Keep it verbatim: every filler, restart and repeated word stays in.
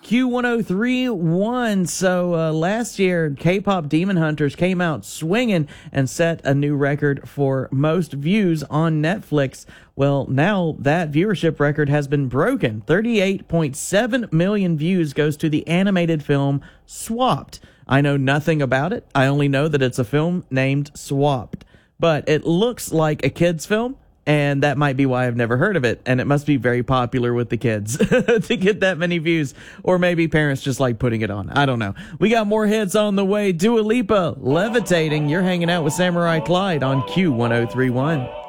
Q one oh three point one. So uh, last year, K-pop Demon Hunters came out swinging and set a new record for most views on Netflix. Well, now that viewership record has been broken. thirty-eight point seven million views goes to the animated film Swapped. I know nothing about it. I only know that it's a film named Swapped. But it looks like a kid's film. And that might be why I've never heard of it. And it must be very popular with the kids to get that many views. Or maybe parents just like putting it on. I don't know. We got more hits on the way. Dua Lipa, Levitating. You're hanging out with Samurai Clyde on Q one oh three point one.